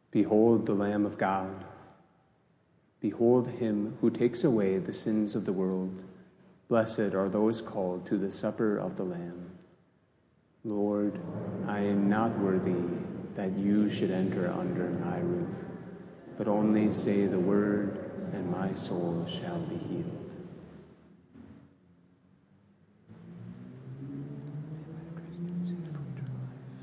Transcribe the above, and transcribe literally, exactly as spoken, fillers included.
Behold the Lamb of God. Behold him who takes away the sins of the world. Blessed are those called to the supper of the Lamb. Lord, I am not worthy that you should enter under my roof, but only say the word, and my soul shall be healed.